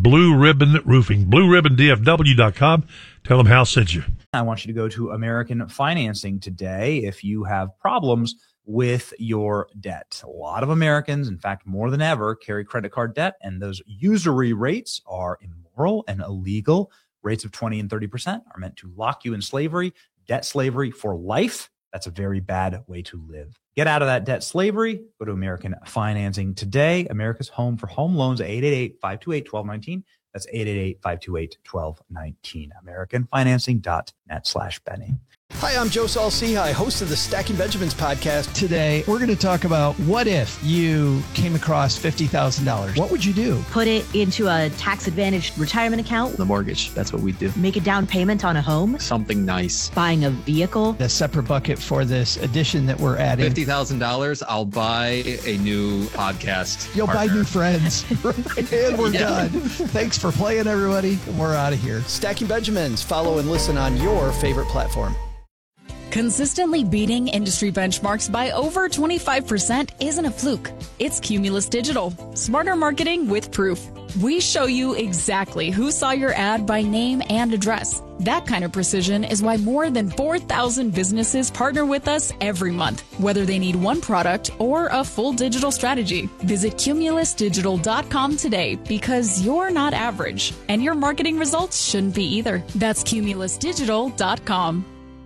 Blue Ribbon Roofing. BlueRibbonDFW.com. Tell them Hal sent you. I want you to go to American Financing today if you have problems with your debt. A lot of Americans, in fact, more than ever, carry credit card debt, and those usury rates are immoral and illegal. Rates of 20 and 30% are meant to lock you in slavery, debt slavery for life. That's a very bad way to live. Get out of that debt slavery. Go to American Financing today. America's home for home loans, 888-528-1219. That's 888-528-1219. AmericanFinancing.net/Benny. Hi, I'm Joe Saul-Sehy, host of the Stacking Benjamins podcast. Today, we're going to talk about what if you came across $50,000? What would you do? Put it into a tax-advantaged retirement account. The mortgage, that's what we do. Make a down payment on a home. Something nice. Buying a vehicle. A separate bucket for this addition that we're adding. $50,000, I'll buy a new podcast You'll partner. buy new friends. And we're done. Thanks for playing, everybody. We're out of here. Stacking Benjamins. Follow and listen on your favorite platform. Consistently beating industry benchmarks by over 25% isn't a fluke. It's Cumulus Digital. Smarter marketing with proof. We show you exactly who saw your ad by name and address. That kind of precision is why more than 4,000 businesses partner with us every month, whether they need one product or a full digital strategy. Visit cumulusdigital.com today because you're not average, and your marketing results shouldn't be either. That's cumulusdigital.com.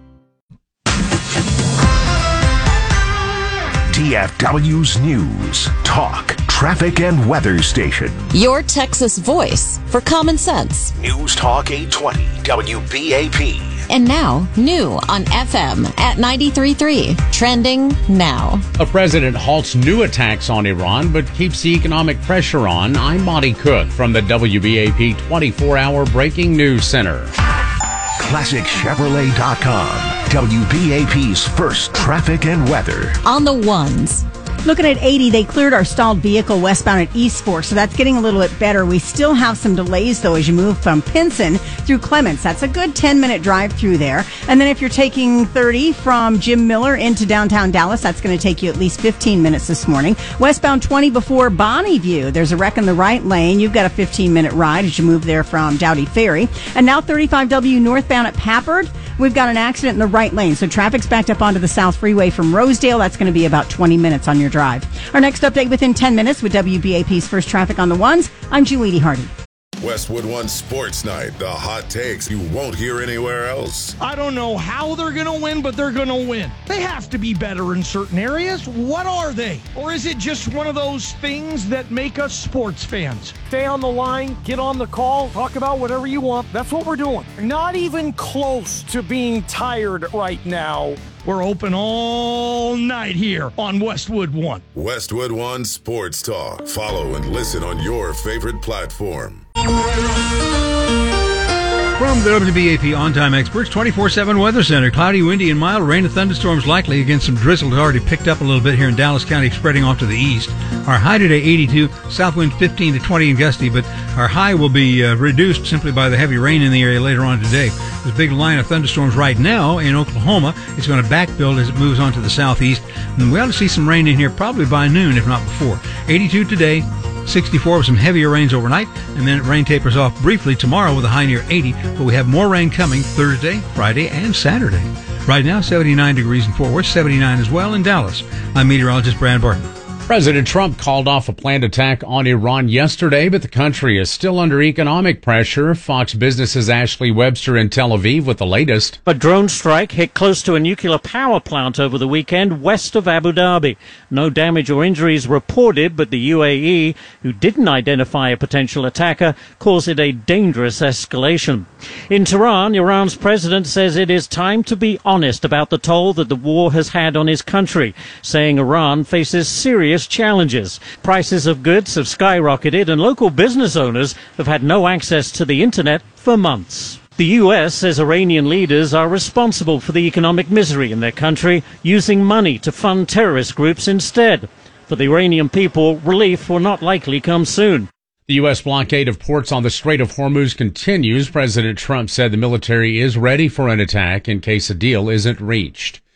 DFW's News, Talk, Traffic, and Weather Station. Your Texas voice for common sense. News Talk 820, WBAP. And now, new on FM at 93.3. Trending now. A president halts new attacks on Iran but keeps the economic pressure on. I'm Monty Cook from the WBAP 24-hour Breaking News Center. ClassicChevrolet.com. WBAP's first traffic and weather. On the ones. Looking at 80, they cleared our stalled vehicle westbound at East Fork, so that's getting a little bit better. We still have some delays, though, as you move from Pinson through Clements. That's a good 10-minute drive through there. And then if you're taking 30 from Jim Miller into downtown Dallas, that's going to take you at least 15 minutes this morning. Westbound 20 before Bonneview, there's a wreck in the right lane. You've got a 15-minute ride as you move there from Dowdy Ferry. And now 35W northbound at Pappard, we've got an accident in the right lane. So traffic's backed up onto the South Freeway from Rosedale. That's going to be about 20 minutes on your drive. Our next update within 10 minutes with WBAP's First Traffic on the Ones. I'm Julie Hardy. Westwood One Sports Night. The hot takes you won't hear anywhere else. I don't know how they're going to win, but they're going to win. They have to be better in certain areas. What are they? Or is it just one of those things that make us sports fans? Stay on the line, get on the call, talk about whatever you want. That's what we're doing. Not even close to being tired right now. We're open all night here on Westwood One. Westwood One Sports Talk. Follow and listen on your favorite platform. From the WBAP On-Time Experts 24/7 Weather Center. Cloudy, windy, and mild. Rain and thunderstorms likely. Again, some drizzle has already picked up a little bit here in Dallas County, spreading off to the east. Our high today, 82. South wind 15 to 20 and gusty, but our high will be reduced simply by the heavy rain in the area later on today. There's a big line of thunderstorms right now in Oklahoma. It's going to backbuild as it moves on to the southeast. And we ought to see some rain in here probably by noon, if not before. 82 today. 64 with some heavier rains overnight, and then rain tapers off briefly tomorrow with a high near 80, but we have more rain coming Thursday, Friday, and Saturday. Right now, 79 degrees in Fort Worth, 79 as well in Dallas. I'm meteorologist Brad Barton. President Trump called off a planned attack on Iran yesterday, but the country is still under economic pressure. Fox Business's Ashley Webster in Tel Aviv with the latest. A drone strike hit close to a nuclear power plant over the weekend west of Abu Dhabi. No damage or injuries reported, but the UAE, who didn't identify a potential attacker, calls it a dangerous escalation. In Tehran, Iran's president says it is time to be honest about the toll that the war has had on his country, saying Iran faces serious challenges. Prices of goods have skyrocketed and local business owners have had no access to the internet for months. The U.S. says Iranian leaders are responsible for the economic misery in their country, using money to fund terrorist groups instead. For the Iranian people, relief will not likely come soon. The U.S. blockade of ports on the Strait of Hormuz continues. President Trump said the military is ready for an attack in case a deal isn't reached.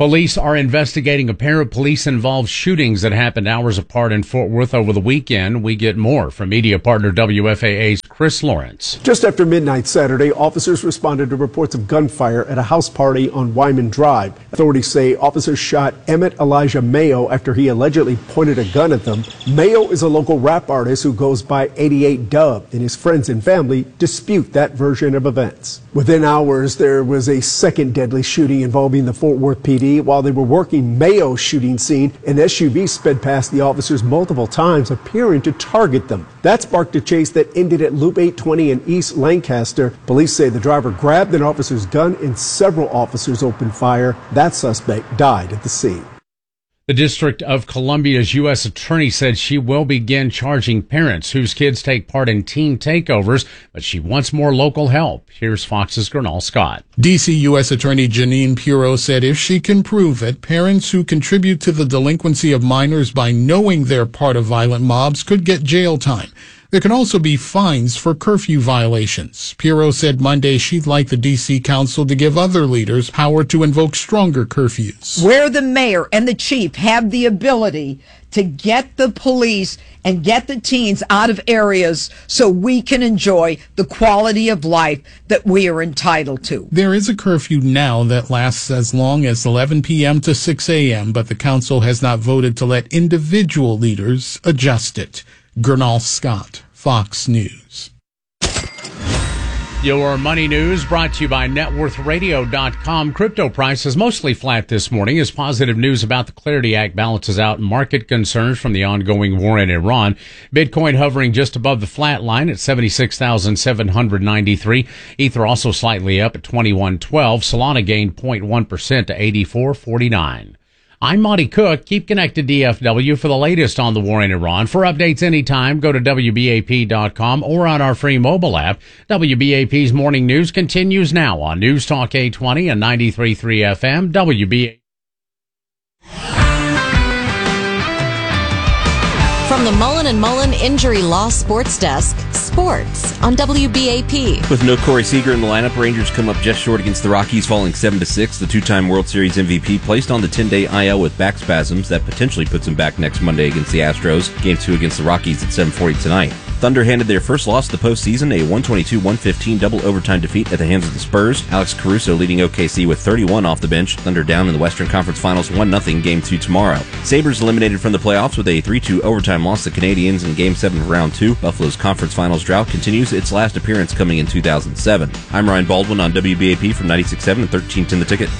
Police are investigating apparent police-involved shootings that happened hours apart in Fort Worth over the weekend. We get more from media partner WFAA's Chris Lawrence. Just after midnight Saturday, officers responded to reports of gunfire at a house party on Wyman Drive. Authorities say officers shot Emmett Elijah Mayo after he allegedly pointed a gun at them. Mayo is a local rap artist who goes by 88 Dub, and his friends and family dispute that version of events. Within hours, there was a second deadly shooting involving the Fort Worth PD. While they were working Mayo's shooting scene, an SUV sped past the officers multiple times, appearing to target them. That sparked a chase that ended at Loop 820 in East Lancaster. Police say the driver grabbed an officer's gun and several officers opened fire. That suspect died at the scene. The District of Columbia's U.S. Attorney said she will begin charging parents whose kids take part in teen takeovers, but she wants more local help. Here's Fox's Gernal Scott. D.C. U.S. Attorney Janine Pirro said if she can prove it, parents who contribute to the delinquency of minors by knowing they're part of violent mobs could get jail time. There can also be fines for curfew violations. Pirro said Monday she'd like the D.C. Council to give other leaders power to invoke stronger curfews. Where the mayor and the chief have the ability to get the police and get the teens out of areas so we can enjoy the quality of life that we are entitled to. There is a curfew now that lasts as long as 11 p.m. to 6 a.m., but the council has not voted to let individual leaders adjust it. Gernal Scott, Fox News. Your money news brought to you by networthradio.com. Crypto prices mostly flat this morning as positive news about the Clarity Act balances out market concerns from the ongoing war in Iran. Bitcoin hovering just above the flat line at 76,793. Ether also slightly up at 2112. Solana gained 0.1% to 84.49. I'm Monty Cook. Keep connected to DFW for the latest on the war in Iran. For updates anytime, go to WBAP.com or on our free mobile app. WBAP's morning news continues now on News Talk 820 and 93.3 FM. WBAP. From the Mullen & Mullen Injury Law Sports Desk, sports on WBAP. With no Corey Seager in the lineup, Rangers come up just short against the Rockies, falling 7-6. The two-time World Series MVP placed on the 10-day IL with back spasms. That potentially puts him back next Monday against the Astros. Game 2 against the Rockies at 7:40 tonight. Thunder handed their first loss of the postseason, a 122-115 double overtime defeat at the hands of the Spurs. Alex Caruso leading OKC with 31 off the bench. Thunder down in the Western Conference Finals 1-0. Game 2 tomorrow. Sabres eliminated from the playoffs with a 3-2 overtime loss to Canadians in Game 7 of Round 2. Buffalo's Conference Finals drought continues, its last appearance coming in 2007. I'm Ryan Baldwin on WBAP from 96.7 and 1310 The Ticket.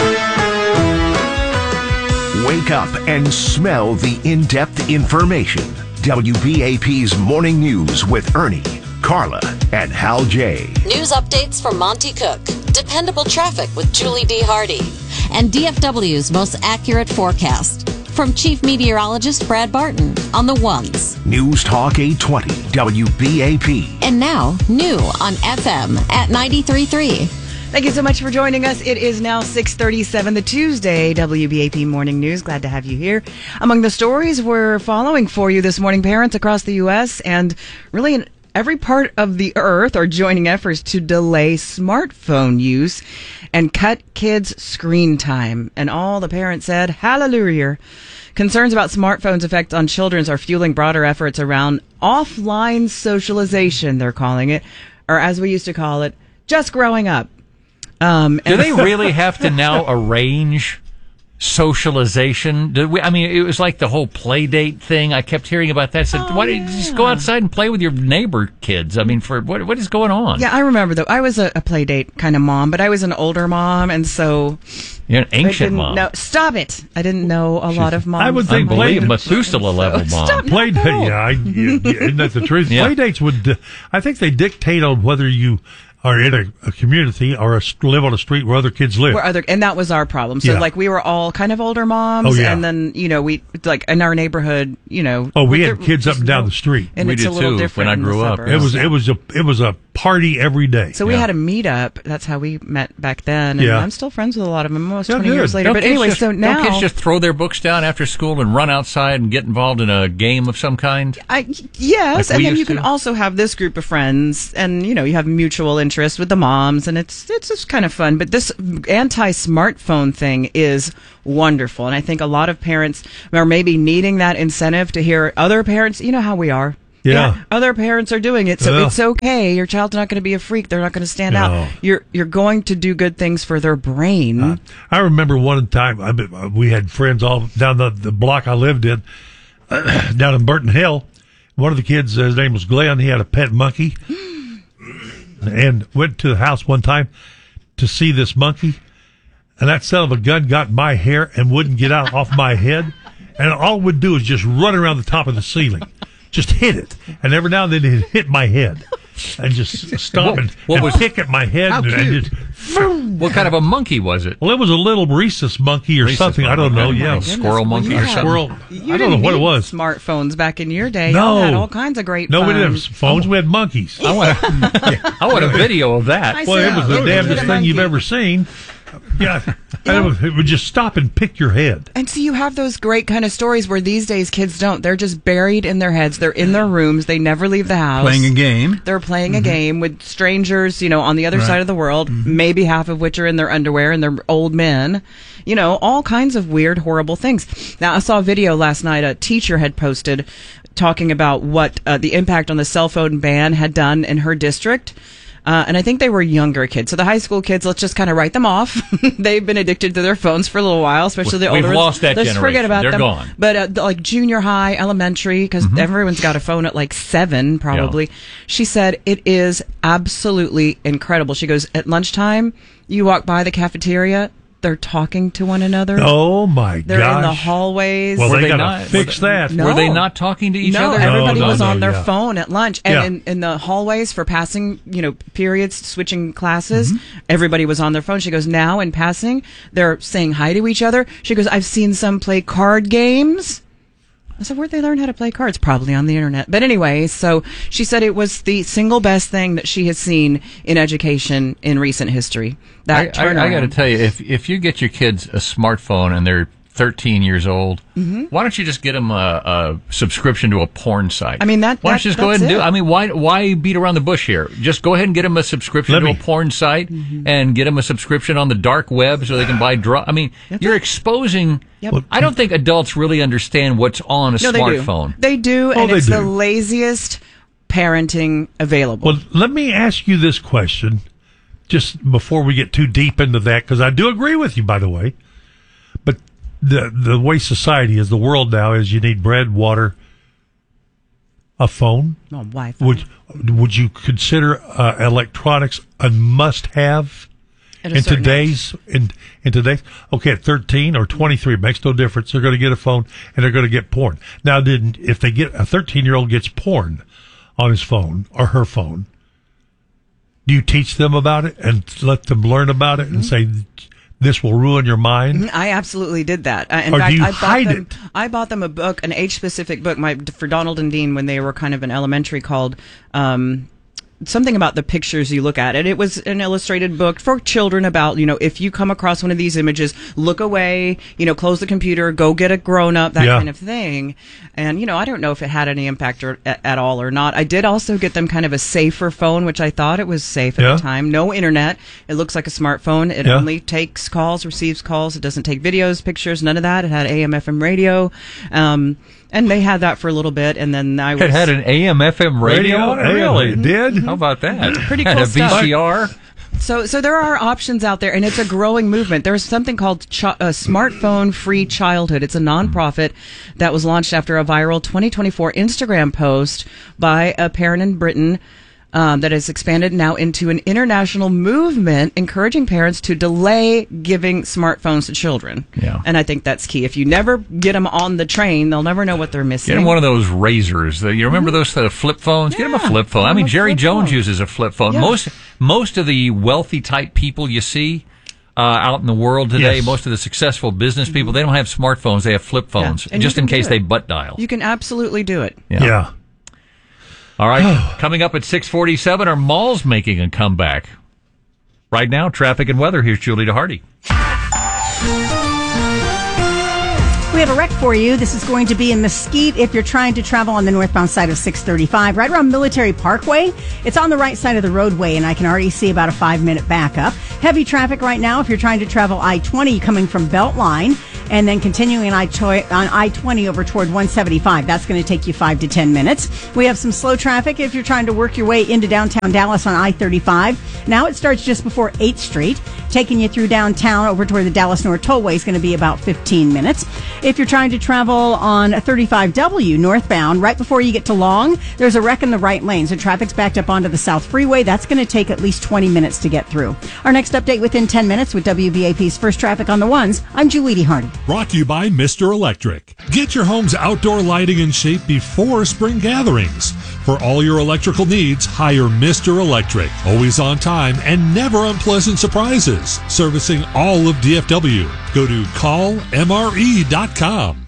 Wake up and smell the in-depth information. WBAP's Morning News with Ernie, Carla, and Hal J. News updates from Monty Cook. Dependable traffic with Julie D. Hardy. And DFW's most accurate forecast. From Chief Meteorologist Brad Barton on the ones. News Talk 820, WBAP. And now, new on FM at 93.3. Thank you so much for joining us. It is now 6:37, the Tuesday WBAP Morning News. Glad to have you here. Among the stories we're following for you this morning, parents across the U.S. and really in every part of the earth are joining efforts to delay smartphone use and cut kids' screen time. And all the parents said, hallelujah. Concerns about smartphones' effect on children are fueling broader efforts around offline socialization, they're calling it, or as we used to call it, just growing up. Do they really have to now arrange socialization? It was like the whole play date thing. I kept hearing about that. I said, why don't you just go outside and play with your neighbor kids? What is going on? Yeah, I remember though. I was a play date kind of mom, but I was an older mom, and so you're an ancient mom. No, stop it! I didn't know a lot of moms. I would think Methuselah level mom. Play date, isn't that the truth? Yeah. Play dates would, I think they dictate on whether you are in a community or live on a street where other kids live. And that was our problem. So, we were all kind of older moms. And then, we, in our neighborhood, we had kids up and down the street. And we it's did a little too, different when I grew up. It was a party every day. So we had a meetup. That's how we met back then. And I'm still friends with a lot of them almost 20 years later. But anyway, so now. Don't kids just throw their books down after school and run outside and get involved in a game of some kind? Yes. And then you can also have this group of friends and, you have mutual interest Pinterest with the moms, and it's just kind of fun. But this anti-smartphone thing is wonderful, and I think a lot of parents are maybe needing that incentive to hear other parents. You know how we are. Yeah. Other parents are doing it, so it's okay. Your child's not going to be a freak. They're not going to stand out. You're going to do good things for their brain. I remember one time we had friends all down the block I lived in, down in Burton Hill. One of the kids, his name was Glenn. He had a pet monkey, and went to the house one time to see this monkey. And that son of a gun got in my hair and wouldn't get out off my head. And all it would do is just run around the top of the ceiling. Just hit it, and every now and then it'd hit my head, and just stop and kick at my head. How cute. What kind of a monkey was it? Well, it was a little rhesus monkey or something. I don't know. Yeah, squirrel monkey or something. Squirrel. I don't know what it was. Smartphones back in your day. No, you had all kinds of great. No, fun. we didn't have phones. We had monkeys. I want a video of that. Well, it was the damnedest thing you've ever seen. Yeah, it would just stop and pick your head. And so you have those great kind of stories where these days kids don't. They're just buried in their heads. They're in their rooms. They never leave the house. Playing a game. They're playing a game with strangers, on the other side of the world, maybe half of which are in their underwear and they're old men. All kinds of weird, horrible things. Now, I saw a video last night a teacher had posted talking about what the impact on the cell phone ban had done in her district. And I think they were younger kids. So the high school kids, let's just kind of write them off. They've been addicted to their phones for a little while, especially the older ones. We've lost that generation. Let's forget about them. They're gone. But like junior high, elementary, because everyone's got a phone at like 7 probably. Yeah. She said it is absolutely incredible. She goes, at lunchtime, you walk by the cafeteria, they're talking to one another. Oh my gosh. They're in the hallways. Well, they got to fix that. No. Were they not talking to each other? Everybody was on their phone at lunch. And in the hallways for passing, periods, switching classes, everybody was on their phone. She goes, now in passing, they're saying hi to each other. She goes, I've seen some play card games. I said, where'd they learn how to play cards? Probably on the internet. But anyway, so she said it was the single best thing that she has seen in education in recent history. That I got to tell you, if you get your kids a smartphone and they're 13 years old, why don't you just get them a subscription to a porn site? I mean, why don't you just go ahead and do it? I mean, why beat around the bush here? Just go ahead and get them a subscription to a porn site and get them a subscription on the dark web so they can buy drugs. I mean, you're exposing... Yep. I don't think adults really understand what's on a smartphone. They do, and it's the laziest parenting available. Well, let me ask you this question, just before we get too deep into that, because I do agree with you, by the way. But the way society is, the world now is, you need bread, water, a phone. Oh, Wi-Fi. Would you consider electronics a must-have? In today's, okay, at 13 or 23, it makes no difference. They're going to get a phone and they're going to get porn. Now, if they get a 13-year-old gets porn on his phone or her phone, do you teach them about it and let them learn about it and say, this will ruin your mind? I absolutely did that. In or fact, do you hide it? I bought them a book, an age-specific book, for Donald and Dean when they were kind of in elementary, called something about the pictures you look at. And it was an illustrated book for children about, if you come across one of these images, look away, close the computer, go get a grown-up, that kind of thing. And, I don't know if it had any impact at all or not. I did also get them kind of a safer phone, which I thought it was safe at the time. No internet. It looks like a smartphone. It only takes calls, receives calls. It doesn't take videos, pictures, none of that. It had AM, FM radio. And they had that for a little bit, and then It had an AM, FM radio? Really? It did? How about that? Pretty cool stuff. And a VCR? So there are options out there, and it's a growing movement. There's something called Smartphone Free Childhood. It's a nonprofit that was launched after a viral 2024 Instagram post by a parent in Britain that has expanded now into an international movement encouraging parents to delay giving smartphones to children. Yeah. And I think that's key. If you never get them on the train, they'll never know what they're missing. Get them one of those razors. You remember those flip phones? Get them a flip phone. I mean, Jerry Jones uses a flip phone. Yeah. Most of the wealthy type people you see out in the world today, most of the successful business people, they don't have smartphones. They have flip phones, just in case they butt dial. You can absolutely do it. Yeah. All right, coming up at 6:47, are malls making a comeback? Right now, traffic and weather. Here's Julie DeHardy. We We have a wreck for you. This is going to be in Mesquite if you're trying to travel on the northbound side of 635, right around Military Parkway. It's on the right side of the roadway, and I can already see about a 5-minute backup. Heavy traffic right now if you're trying to travel I-20 coming from Beltline, and then continuing on I-20 over toward 175. That's going to take you 5 to 10 minutes. We have some slow traffic if you're trying to work your way into downtown Dallas on I-35. Now it starts just before 8th Street, taking you through downtown over toward the Dallas North Tollway is going to be about 15 minutes. If you're trying to travel on 35W northbound, right before you get to Long, there's a wreck in the right lane, so traffic's backed up onto the South Freeway. That's going to take at least 20 minutes to get through. Our next update within 10 minutes with WBAP's First Traffic on the Ones. I'm Julie D. Hardy. Brought to you by Mr. Electric. Get your home's outdoor lighting in shape before spring gatherings. For all your electrical needs, hire Mr. Electric. Always on time and never unpleasant surprises. Servicing all of DFW. Go to callmre.com.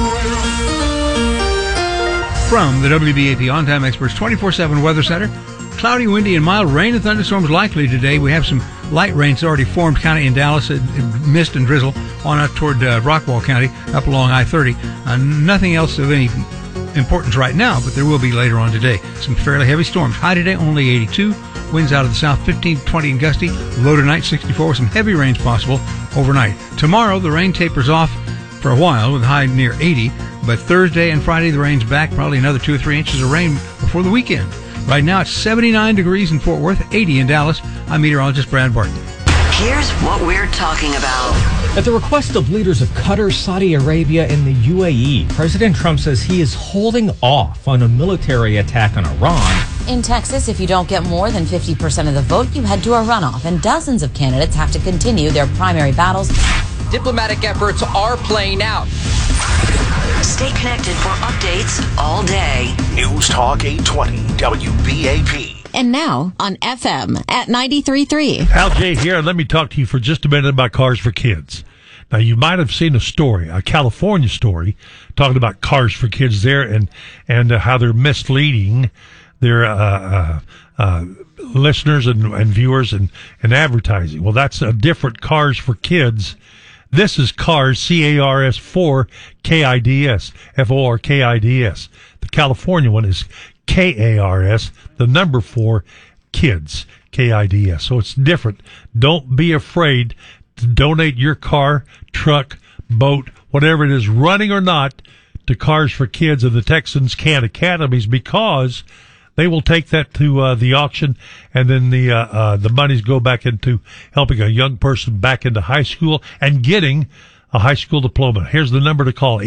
From the WBAP On-Time Experts 24/7 Weather Center, cloudy, windy, and mild rain and thunderstorms likely today. We have some light rains already formed county in Dallas, mist and drizzle on up toward Rockwall County, up along I-30. Nothing else of any importance right now, but there will be later on today. Some fairly heavy storms. High today, only 82. Winds out of the south, 15 to 20 and gusty. Low tonight, 64, with some heavy rains possible overnight. Tomorrow, the rain tapers off for a while with a high near 80. But Thursday and Friday, the rain's back, probably another 2 or 3 inches of rain before the weekend. Right now, it's 79 degrees in Fort Worth, 80 in Dallas. I'm meteorologist Brad Barton. Here's what we're talking about. At the request of leaders of Qatar, Saudi Arabia, and the UAE, President Trump says he is holding off on a military attack on Iran. In Texas, if you don't get more than 50% of the vote, you head to a runoff, and dozens of candidates have to continue their primary battles. Diplomatic efforts are playing out. Stay connected for updates all day. News Talk 820 WBAP. And now on FM at 93.3. Al J here. Let me talk to you for just a minute about Cars for Kids. Now, you might have seen a story, a California story, talking about Cars for Kids there and how they're misleading their listeners and viewers and advertising. Well, that's a different Cars for Kids. This is Cars, C-A-R-S, for K-I-D-S, F-O-R-K-I-D-S. The California one is K-A-R-S, the number 4, kids, K-I-D-S. So it's different. Don't be afraid to donate your car, truck, boat, whatever it is, running or not, to Cars for Kids and the Texans Can Academies, because they will take that to the auction, and then the monies go back into helping a young person back into high school and getting a high school diploma. Here's the number to call,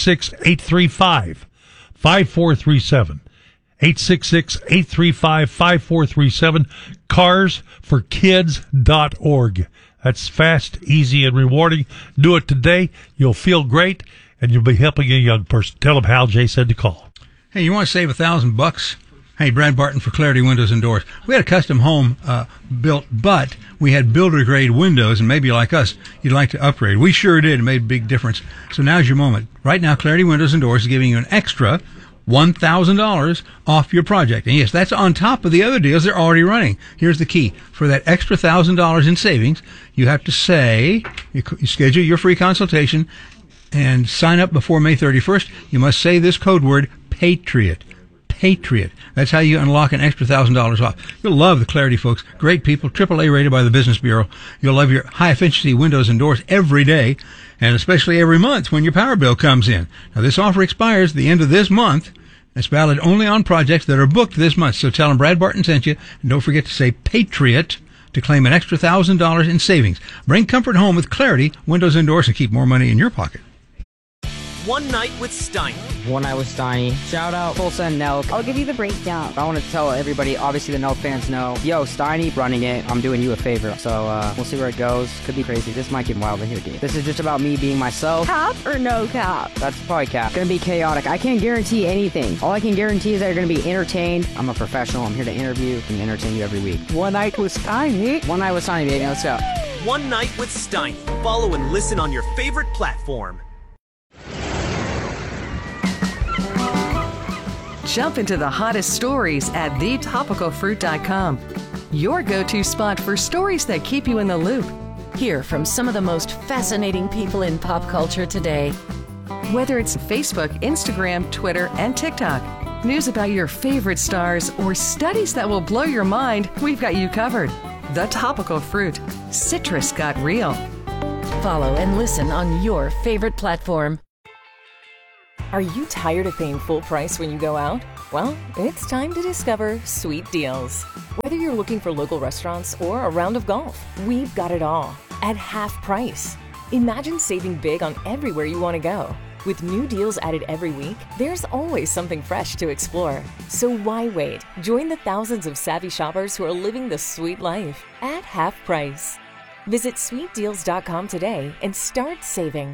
866-835-5437. 866-835-5437, carsforkids.org. That's fast, easy, and rewarding. Do it today. You'll feel great, and you'll be helping a young person. Tell them Hal J said to call. Hey, you want to save $1,000? Hey, Brad Barton for Clarity Windows and Doors. We had a custom home built, but we had builder-grade windows, and maybe like us, you'd like to upgrade. We sure did. It made a big difference. So now's your moment. Right now, Clarity Windows and Doors is giving you an extra $1,000 off your project. And yes, that's on top of the other deals they're already running. Here's the key. For that extra $1,000 in savings, you have to say, you schedule your free consultation and sign up before May 31st. You must say this code word, PATRIOT. Patriot. That's how you unlock an extra $1,000 off. You'll love the Clarity folks. Great people, AAA rated by the Business Bureau. You'll love your high-efficiency windows and doors every day, and especially every month when your power bill comes in. Now, this offer expires at the end of this month. It's valid only on projects that are booked this month. So tell them Brad Barton sent you, and don't forget to say Patriot to claim an extra $1,000 in savings. Bring comfort home with Clarity windows and doors and keep more money in your pocket. One Night with Steiny. One Night with Steiny. Shout out Tulsa and Nelk. I'll give you the breakdown. I want to tell everybody, obviously the Nelk fans know, yo, Steiny running it. I'm doing you a favor. So we'll see where it goes. Could be crazy. This might get wild in here, dude. This is just about me being myself. Cap or no cap? That's probably cap. Gonna be chaotic. I can't guarantee anything. All I can guarantee is that you're gonna be entertained. I'm a professional. I'm here to interview and entertain you every week. One Night with Steiny. One Night with Steiny, baby. Let's go. One Night with Steiny. Follow and listen on your favorite platform. Jump into the hottest stories at thetopicalfruit.com. Your go-to spot for stories that keep you in the loop. Hear from some of the most fascinating people in pop culture today. Whether it's Facebook, Instagram, Twitter, and TikTok, news about your favorite stars, or studies that will blow your mind, we've got you covered. The Topical Fruit. Citrus got real. Follow and listen on your favorite platform. Are you tired of paying full price when you go out? Well, it's time to discover Sweet Deals. Whether you're looking for local restaurants or a round of golf, we've got it all at half price. Imagine saving big on everywhere you want to go. With new deals added every week, there's always something fresh to explore. So why wait? Join the thousands of savvy shoppers who are living the sweet life at half price. Visit sweetdeals.com today and start saving.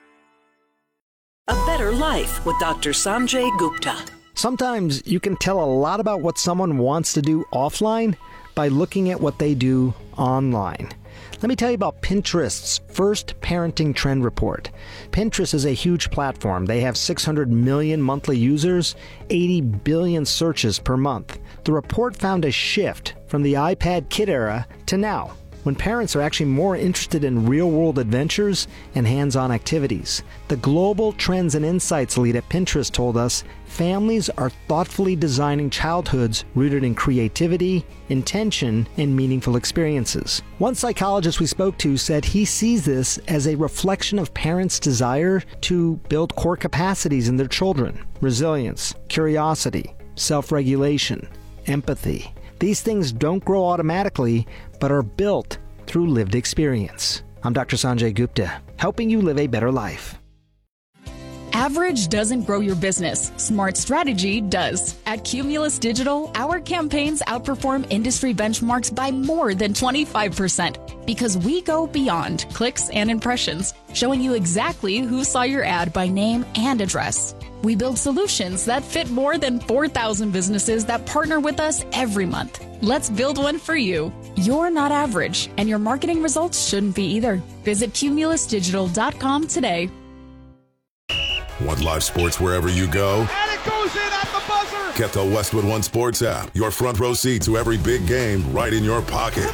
A Better Life with Dr. Sanjay Gupta. Sometimes you can tell a lot about what someone wants to do offline by looking at what they do online. Let me tell you about Pinterest's first parenting trend report. Pinterest is a huge platform. They have 600 million monthly users, 80 billion searches per month. The report found a shift from the iPad kid era to now, when parents are actually more interested in real-world adventures and hands-on activities. The Global Trends and Insights lead at Pinterest told us families are thoughtfully designing childhoods rooted in creativity, intention, and meaningful experiences. One psychologist we spoke to said he sees this as a reflection of parents' desire to build core capacities in their children: resilience, curiosity, self-regulation, empathy. These things don't grow automatically, but are built through lived experience. I'm Dr. Sanjay Gupta, helping you live a better life. Average doesn't grow your business. Smart strategy does. At Cumulus Digital, our campaigns outperform industry benchmarks by more than 25% because we go beyond clicks and impressions, showing you exactly who saw your ad by name and address. We build solutions that fit more than 4,000 businesses that partner with us every month. Let's build one for you. You're not average, and your marketing results shouldn't be either. Visit cumulusdigital.com today. Want live sports wherever you go? And it goes in at the buzzer! Get the Westwood One Sports app. Your front row seat to every big game right in your pocket.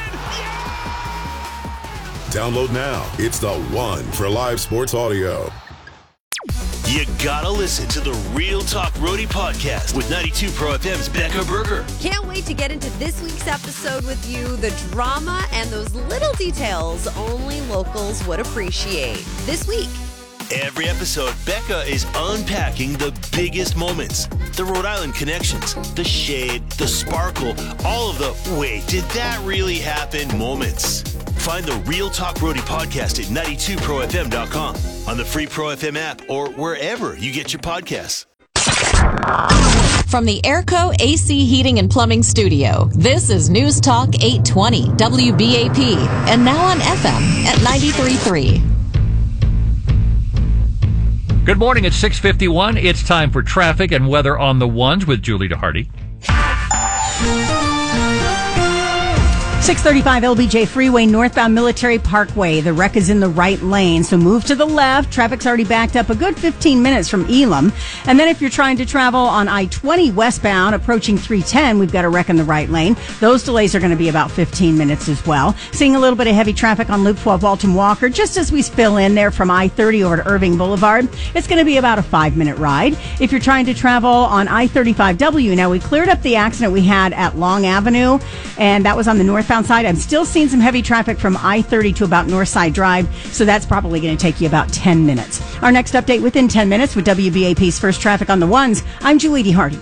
Download now. It's the one for live sports audio. You gotta listen to the Real Talk Roadie podcast with 92 Pro FM's Becca Berger. Can't wait to get into this week's episode with you. The drama and those little details only locals would appreciate. This week. Every episode, Becca is unpacking the biggest moments. The Rhode Island connections, the shade, the sparkle, all of the wait, did that really happen moments. Find the Real Talk Roadie podcast at 92profm.com, on the free Pro FM app, or wherever you get your podcasts. From the Airco AC Heating and Plumbing Studio, this is News Talk 820 WBAP, and now on FM at 93.3. Good morning. It's 6:51. It's time for traffic and weather on the ones with Julie DeHardy. 635 LBJ Freeway, northbound Military Parkway. The wreck is in the right lane, so move to the left. Traffic's already backed up a good 15 minutes from Elam. And then if you're trying to travel on I-20 westbound, approaching 310, we've got a wreck in the right lane. Those delays are going to be about 15 minutes as well. Seeing a little bit of heavy traffic on Loop 12 Walton Walker, just as we spill in there from I-30 over to Irving Boulevard. It's going to be about a 5-minute ride. If you're trying to travel on I-35W, now we cleared up the accident we had at Long Avenue, and that was on the northbound side. I'm still seeing some heavy traffic from I-30 to about Northside Drive, so that's probably going to take you about 10 minutes. Our next update within 10 minutes with WBAP's First Traffic on the Ones. I'm Julie DeHardy.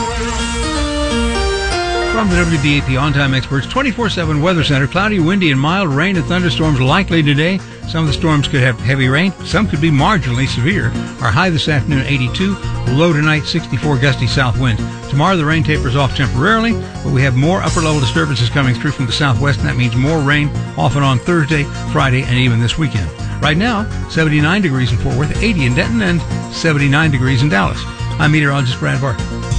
From the WBAP On-Time Experts 24/7 Weather Center, cloudy, windy, and mild rain and thunderstorms likely today. Some of the storms could have heavy rain. Some could be marginally severe. Our high this afternoon, 82. Low tonight, 64 gusty south wind. Tomorrow, the rain tapers off temporarily, but we have more upper-level disturbances coming through from the southwest, and that means more rain off and on Thursday, Friday, and even this weekend. Right now, 79 degrees in Fort Worth, 80 in Denton, and 79 degrees in Dallas. I'm meteorologist Brad Barr.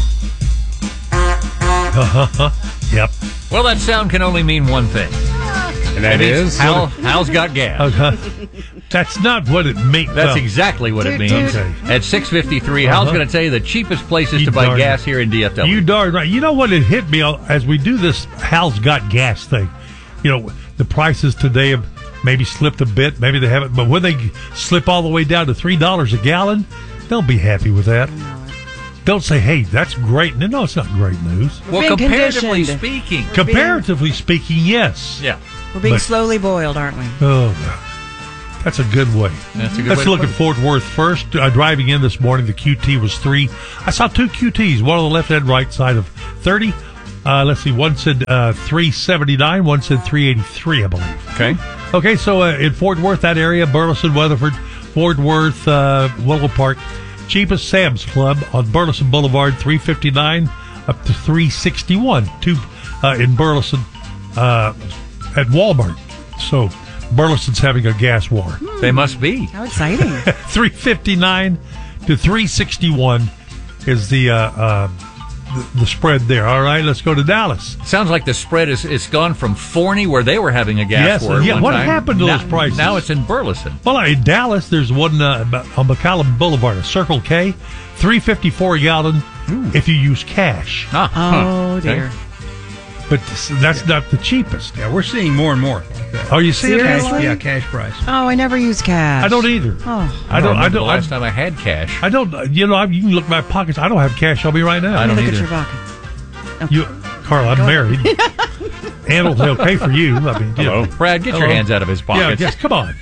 Yep. Well, that sound can only mean one thing. And that is? Hal's got gas. That's not what it means. That's exactly what it means. Okay. At 6:53, Hal's going to tell you the cheapest places to buy gas here in DFW. You darn right. You know what? It hit me as we do this Hal's Got Gas thing. You know, the prices today of maybe slipped a bit. Maybe they haven't. But when they slip all the way down to $3 a gallon, they'll be happy with that. Don't say, hey, that's great. No, it's not great news. Well, comparatively speaking. Comparatively speaking, yes. Yeah. We're being But- slowly boiled, aren't we? Oh, that's a good way. That's a good Let's way to look put at it. Fort Worth first. Driving in this morning, the QT was 3. I saw 2 QTs, one on the left and right side of 30. Let's see, one said 379, one said 383, I believe. Okay. Okay, so in Fort Worth, that area, Burleson, Weatherford, Fort Worth, Willow Park, cheapest Sam's Club on Burleson Boulevard, $3.59 up to $3.61. In Burleson at Walmart. So Burleson's having a gas war. They must be. How exciting. $3.59 to $3.61 is the spread there. All right, let's go to Dallas. Sounds like the spread is gone from Forney, where they were having a gas war. Yeah. one What time. happened to those prices? Now it's in Burleson. Well, in Dallas, there's one on McCollum Boulevard, a Circle K, $3.54 a gallon if you use cash. Oh, dear. But that's not the cheapest. Yeah, we're seeing more and more. Are you seeing that? Seriously? Cash price. Oh, I never use cash. I don't either. Oh. I don't remember the last time I had cash. I don't. You can look at my pockets. I don't have cash on me right now. I don't Look either. at your pockets. You, Carl, I'm married. And it'll be okay for you. I mean, Hello. Brad, get your hands out of his pockets. Yeah, yes, come on.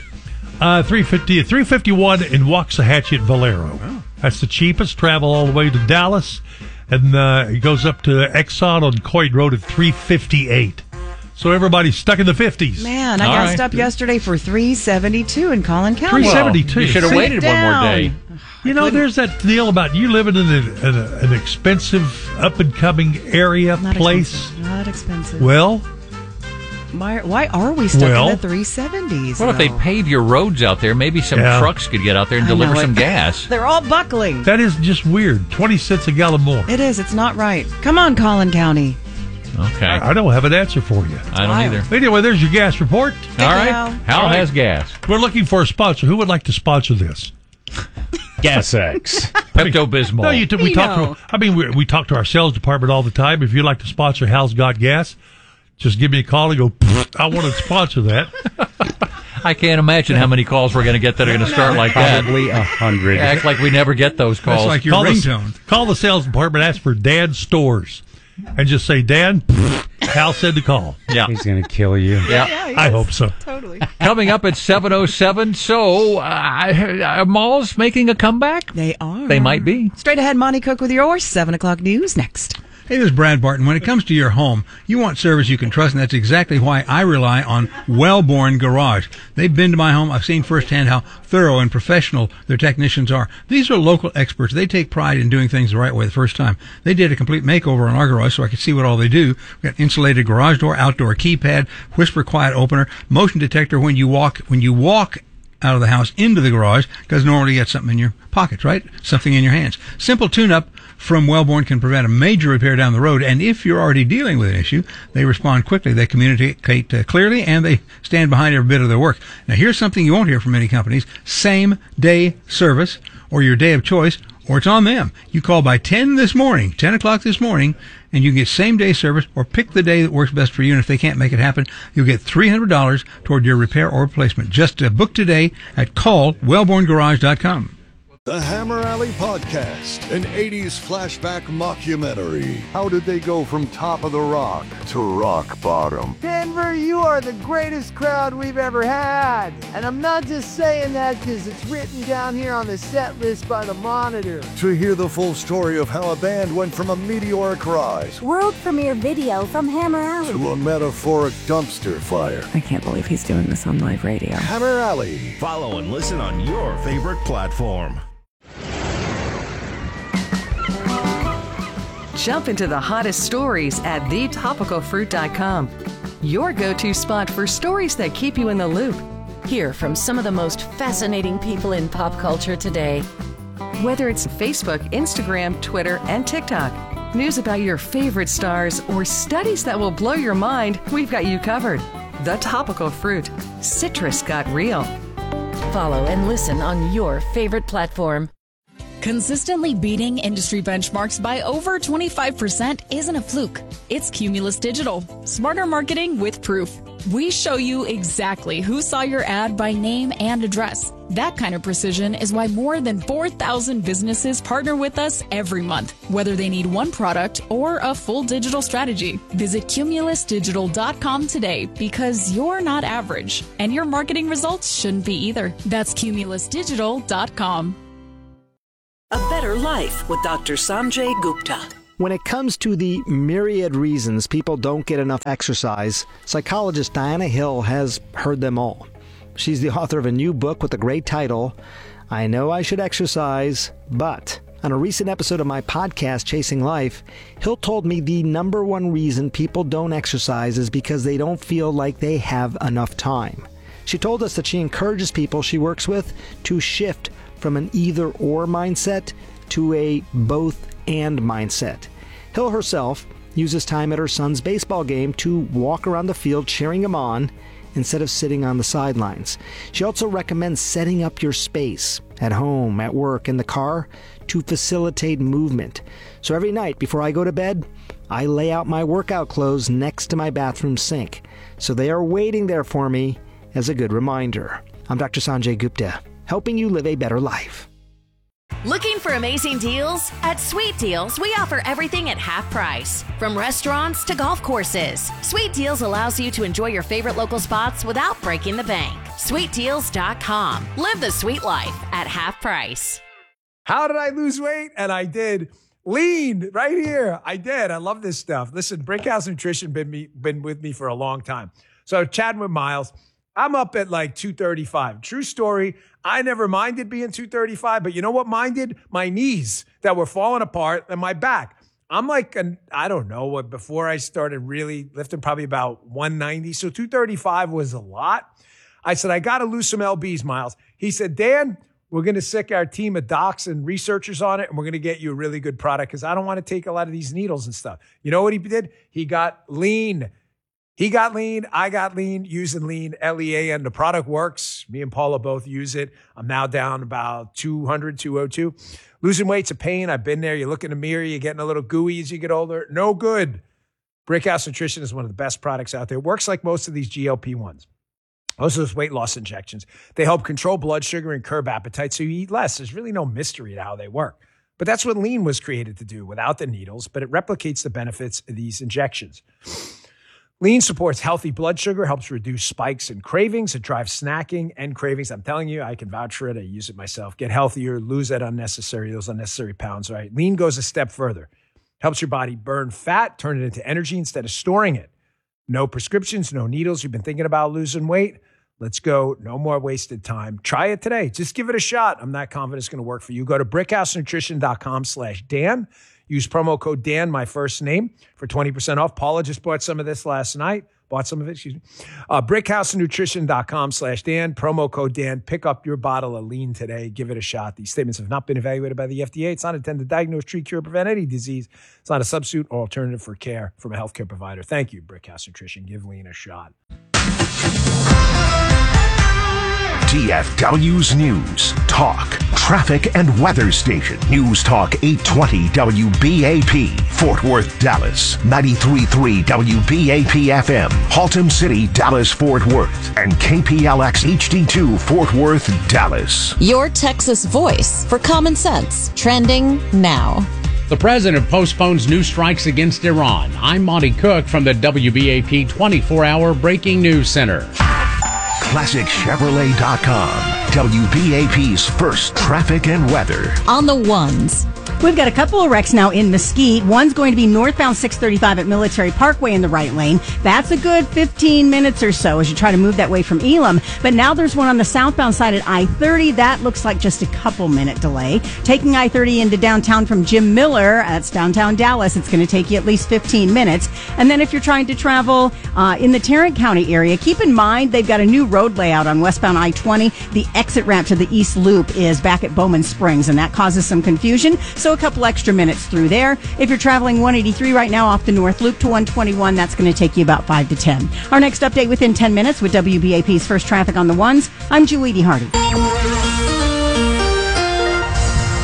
$3.51 in Waxahachie at Valero. Oh. That's the cheapest. Travel all the way to Dallas, and it goes up to Exxon on Coit Road at $3.58. So everybody's stuck in the 50s. Man, I All gassed right. up yesterday for $3.72 in Collin County. $3.72. You should have waited one more day. You know, there's that deal about you living in an expensive, up-and-coming area, Not place. expensive. Not expensive. Well, Why are we stuck in the 370s? What if they pave your roads out there? Maybe some trucks could get out there and deliver some gas. They're all buckling. that is just weird. 20 cents a gallon more. It is. It's not right. Come on, Collin County. Okay. I don't have an answer for you. I don't either. Anyway, there's your gas report. All right. Hal has gas. We're looking for a sponsor. Who would like to sponsor this? GasX. Pepto-Bismol. No, we talk to. We talk to our sales department all the time. If you'd like to sponsor Hal's Got Gas, just give me a call and go. I want to sponsor that. I can't imagine how many calls we're going to get that are going to start like that. Probably 100. Act like we never get those calls. That's like your ringtone. Call the sales department. Ask for Dan Stores, and just say, Dan. Hal said to call. Yeah, he's going to kill you. Yeah, I hope so. Totally. Coming up at 7:07. So, are malls making a comeback? They are. They might be. Straight ahead, Monty Cook with your 7 o'clock news next. Hey, this is Brad Barton. When it comes to your home, you want service you can trust, and that's exactly why I rely on Wellborn Garage. They've been to my home. I've seen firsthand how thorough and professional their technicians are. These are local experts. They take pride in doing things the right way the first time. They did a complete makeover on our garage so I could see what all they do. We got insulated garage door, outdoor keypad, whisper quiet opener, motion detector when you walk out of the house into the garage, because normally you get something in your pockets, right? Something in your hands. Simple tune-up from Wellborn can prevent a major repair down the road, and if you're already dealing with an issue, they respond quickly, they communicate clearly, and they stand behind every bit of their work. Now, here's something you won't hear from many companies: same-day service, or your day of choice, or it's on them. You call by 10 o'clock this morning, and you can get same-day service, or pick the day that works best for you, and if they can't make it happen, you'll get $300 toward your repair or replacement. Just book today at callwellborngarage.com. The Hammer Alley Podcast, an 80s flashback mockumentary. How did they go from top of the rock to rock bottom? Denver, you are the greatest crowd we've ever had. And I'm not just saying that because it's written down here on the set list by the Monitor. To hear the full story of how a band went from a meteoric rise World premiere video from Hammer Alley. to a metaphoric dumpster fire. I can't believe he's doing this on live radio. Hammer Alley. Follow and listen on your favorite platform. Jump into the hottest stories at thetopicalfruit.com. Your go-to spot for stories that keep you in the loop. Hear from some of the most fascinating people in pop culture today. Whether it's Facebook, Instagram, Twitter, and TikTok, news about your favorite stars, or studies that will blow your mind, we've got you covered. The Topical Fruit. Citrus got real. Follow and listen on your favorite platform. Consistently beating industry benchmarks by over 25% isn't a fluke. It's Cumulus Digital. Smarter marketing with proof. We show you exactly who saw your ad by name and address. That kind of precision is why more than 4,000 businesses partner with us every month, whether they need one product or a full digital strategy. Visit cumulusdigital.com today because you're not average, and your marketing results shouldn't be either. That's cumulusdigital.com. A Better Life with Dr. Sanjay Gupta. When it comes to the myriad reasons people don't get enough exercise, psychologist Diana Hill has heard them all. She's the author of a new book with the great title, I Know I Should Exercise, But. On a recent episode of my podcast, Chasing Life, Hill told me the number one reason people don't exercise is because they don't feel like they have enough time. She told us that she encourages people she works with to shift from an either-or mindset to a both-and mindset. Hill herself uses time at her son's baseball game to walk around the field cheering him on instead of sitting on the sidelines. She also recommends setting up your space at home, at work, in the car to facilitate movement. So every night before I go to bed, I lay out my workout clothes next to my bathroom sink, so they are waiting there for me as a good reminder. I'm Dr. Sanjay Gupta, helping you live a better life. Looking for amazing deals? At Sweet Deals, we offer everything at half price. From restaurants to golf courses, Sweet Deals allows you to enjoy your favorite local spots without breaking the bank. SweetDeals.com. Live the sweet life at half price. How did I lose weight? And I did. Lean right here. I did. I love this stuff. Listen, Brickhouse Nutrition been with me for a long time. So chatting with Miles, I'm up at like 235. True story. I never minded being 235, but you know what minded? My knees that were falling apart and my back. I'm like, I don't know, before I started really lifting, probably about 190. So 235 was a lot. I said, I got to lose some LBs, Miles. He said, Dan, we're going to sick our team of docs and researchers on it, and we're going to get you a really good product because I don't want to take a lot of these needles and stuff. You know what he did? He got lean. He got lean. I got lean using lean, LEAN. The product works. Me and Paula both use it. I'm now down about 200, 202. Losing weight's a pain. I've been there. You look in the mirror. You're getting a little gooey as you get older. No good. Brickhouse Nutrition is one of the best products out there. It works like most of these GLP-1s. Most of those weight loss injections. They help control blood sugar and curb appetite so you eat less. There's really no mystery to how they work. But that's what lean was created to do without the needles, but it replicates the benefits of these injections. Lean supports healthy blood sugar, helps reduce spikes and cravings. It drives snacking and cravings. I'm telling you, I can vouch for it. I use it myself. Get healthier, lose those unnecessary pounds, right? Lean goes a step further. Helps your body burn fat, turn it into energy instead of storing it. No prescriptions, no needles. You've been thinking about losing weight? Let's go. No more wasted time. Try it today. Just give it a shot. I'm not confident it's going to work for you. Go to brickhousenutrition.com/Dan. Use promo code Dan, my first name, for 20% off. Paula just bought some of this last night. brickhousenutrition.com/Dan. Promo code Dan. Pick up your bottle of lean today. Give it a shot. These statements have not been evaluated by the FDA. It's not intended to diagnose, treat, cure, prevent any disease. It's not a substitute or alternative for care from a healthcare provider. Thank you, Brickhouse Nutrition. Give lean a shot. DFW's News, Talk, Traffic and Weather Station. News Talk 820 WBAP, Fort Worth, Dallas. 93.3 WBAP FM, Haltom City, Dallas, Fort Worth. And KPLX HD2, Fort Worth, Dallas. Your Texas voice for common sense. Trending now. The president postpones new strikes against Iran. I'm Monty Cook from the WBAP 24-hour Breaking News Center. ClassicChevrolet.com, WBAP's first traffic and weather. On the ones. We've got a couple of wrecks now in Mesquite. One's going to be northbound 635 at Military Parkway in the right lane. That's a good 15 minutes or so as you try to move that way from Elam. But now there's one on the southbound side at I-30. That looks like just a couple minute delay. Taking I-30 into downtown from Jim Miller, that's downtown Dallas, it's going to take you at least 15 minutes. And then if you're trying to travel in the Tarrant County area, keep in mind they've got a new road layout on westbound I-20. The exit ramp to the East Loop is back at Bowman Springs, and that causes some confusion. So a couple extra minutes through there. If you're traveling 183 right now off the North Loop to 121, that's going to take you about 5 to 10. Our next update within 10 minutes with WBAP's first traffic on the ones. I'm Julie D. Hardy.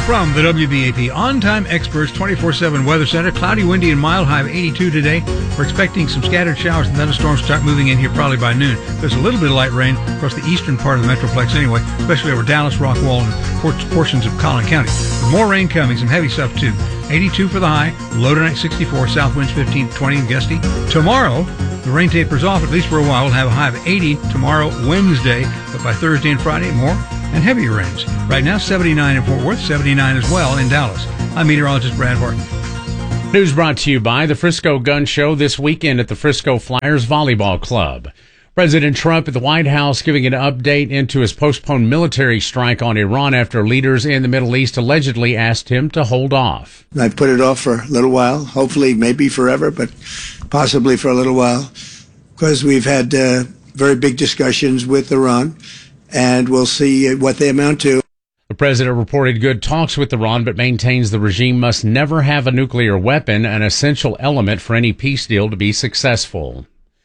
From the WBAP On-Time Experts 24/7 Weather Center, cloudy, windy, and mild, high of 82 today. We're expecting some scattered showers and thunderstorms to start moving in here probably by noon. There's a little bit of light rain across the eastern part of the Metroplex anyway, especially over Dallas, Rockwall, and portions of Collin County. With more rain coming, some heavy stuff too. 82 for the high, low tonight 64, south winds 15 to 20 and gusty. Tomorrow, the rain tapers off, at least for a while. We'll have a high of 80 tomorrow, Wednesday, but by Thursday and Friday, more and heavier rains. Right now, 79 in Fort Worth, 79 as well in Dallas. I'm meteorologist Brad Barton. News brought to you by the Frisco Gun Show this weekend at the Frisco Flyers Volleyball Club. President Trump at the White House giving an update into his postponed military strike on Iran after leaders in the Middle East allegedly asked him to hold off. I've put it off for a little while, hopefully maybe forever, but possibly for a little while, because we've had very big discussions with Iran, and we'll see what they amount to. The president reported good talks with Iran, but maintains the regime must never have a nuclear weapon, an essential element for any peace deal to be successful.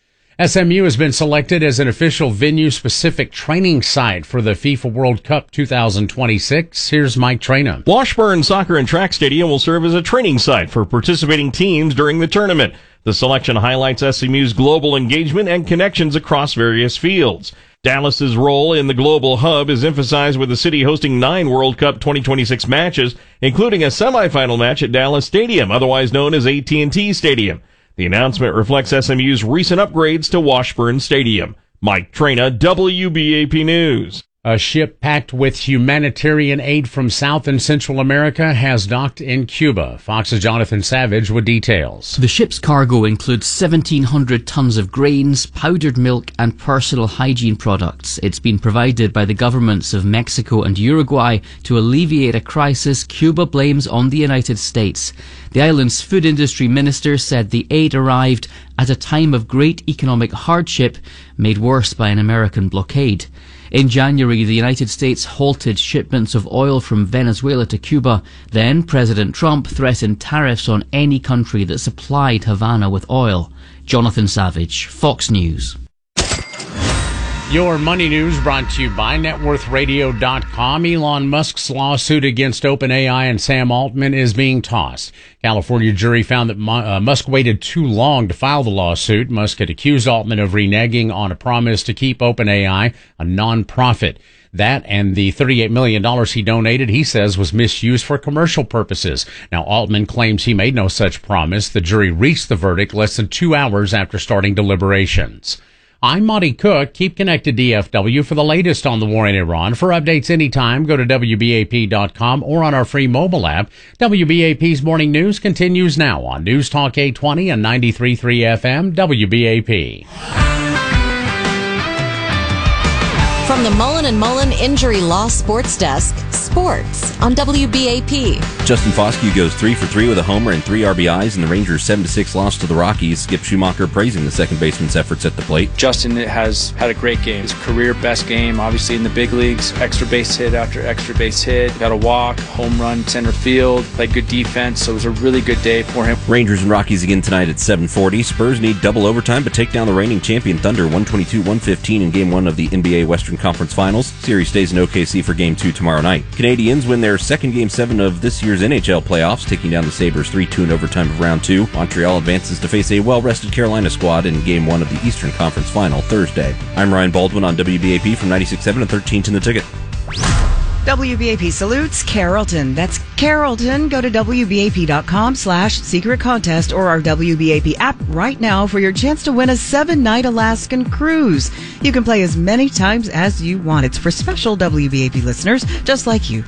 SMU has been selected as an official venue-specific training site for the FIFA World Cup 2026. Here's Mike Traina. Washburn Soccer and Track Stadium will serve as a training site for participating teams during the tournament. The selection highlights SMU's global engagement and connections across various fields. Dallas's role in the global hub is emphasized with the city hosting 9 World Cup 2026 matches, including a semifinal match at Dallas Stadium, otherwise known as AT&T Stadium. The announcement reflects SMU's recent upgrades to Washburn Stadium. Mike Traina, WBAP News. A ship packed with humanitarian aid from South and Central America has docked in Cuba. Fox's Jonathan Savage with details. The ship's cargo includes 1,700 tons of grains, powdered milk, and personal hygiene products. It's been provided by the governments of Mexico and Uruguay to alleviate a crisis Cuba blames on the United States. The island's food industry minister said the aid arrived at a time of great economic hardship, made worse by an American blockade. In January, the United States halted shipments of oil from Venezuela to Cuba. Then President Trump threatened tariffs on any country that supplied Havana with oil. Jonathan Savage, Fox News. Your money news brought to you by NetWorthRadio.com. Elon Musk's lawsuit against OpenAI and Sam Altman is being tossed. California jury found that Musk waited too long to file the lawsuit. Musk had accused Altman of reneging on a promise to keep OpenAI a nonprofit. That and the $38 million he donated, he says, was misused for commercial purposes. Now, Altman claims he made no such promise. The jury reached the verdict less than 2 hours after starting deliberations. I'm Monty Cook. Keep connected DFW for the latest on the war in Iran. For updates anytime, go to WBAP.com or on our free mobile app. WBAP's Morning News continues now on News Talk 820 and 93.3 FM, WBAP. From the Mullen & Mullen Injury Law Sports Desk, sports on WBAP. Justin Foscue goes 3 for 3 with a homer and 3 RBIs in the Rangers' 7-6 loss to the Rockies. Skip Schumacher praising the second baseman's efforts at the plate. Justin has had a great game. His career best game, obviously in the big leagues. Extra base hit after extra base hit. Got a walk, home run, center field. Played good defense, so it was a really good day for him. Rangers and Rockies again tonight at 7:40. Spurs need double overtime but take down the reigning champion Thunder 122-115 in Game 1 of the NBA Western Conference Finals. Series stays in OKC for Game 2 tomorrow night. Canadians win their second Game 7 of this year's NHL playoffs, taking down the Sabres 3-2 in overtime of Round 2. Montreal advances to face a well-rested Carolina squad in Game 1 of the Eastern Conference Final Thursday. I'm Ryan Baldwin on WBAP from 96.7 and 13th in the Ticket. WBAP salutes Carrollton. That's Carrollton. Go to WBAP.com/secret contest or our WBAP app right now for your chance to win a 7-night Alaskan cruise. You can play as many times as you want. It's for special WBAP listeners just like you.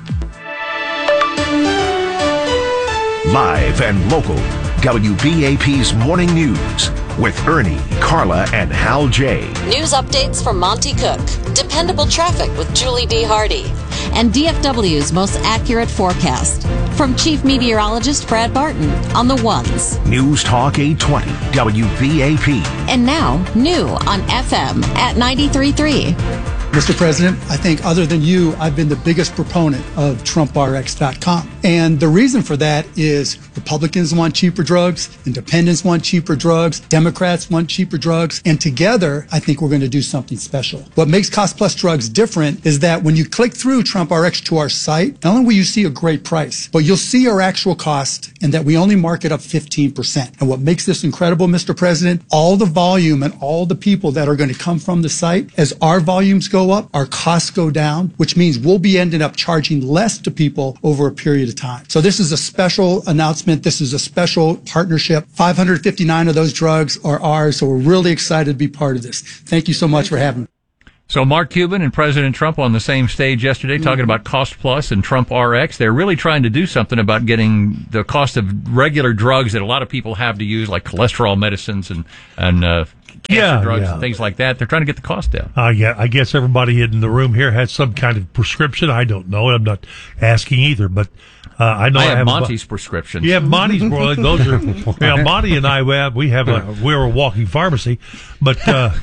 Live and local, WBAP's Morning News with Ernie, Carla, and Hal J. News updates from Monty Cook. Dependable traffic with Julie D. Hardy. And DFW's most accurate forecast. From Chief Meteorologist Brad Barton on the ones. News Talk 820, WBAP. And now, new on FM at 93.3. Mr. President, I think other than you, I've been the biggest proponent of TrumpRx.com. And the reason for that is Republicans want cheaper drugs, independents want cheaper drugs, Democrats want cheaper drugs, and together, I think we're going to do something special. What makes Cost Plus Drugs different is that when you click through TrumpRx to our site, not only will you see a great price, but you'll see our actual cost and that we only mark it up 15%. And what makes this incredible, Mr. President, all the volume and all the people that are going to come from the site, as our volumes go up, our costs go down, which means we'll be ending up charging less to people over a period of time. So this is a special announcement. This is a special partnership. 559 of those drugs are ours, so we're really excited to be part of this. Thank you so much for having me. So Mark Cuban and President Trump on the same stage yesterday talking about Cost Plus and Trump RX. They're really trying to do something about getting the cost of regular drugs that a lot of people have to use, like cholesterol medicines and cancer drugs and things like that. They're trying to get the cost down. I guess everybody in the room here has some kind of prescription. I don't know. I'm not asking either, but I know I have Monty's prescriptions. Yeah, Monty's. Those are. Yeah, Monty and I we're a walking pharmacy, but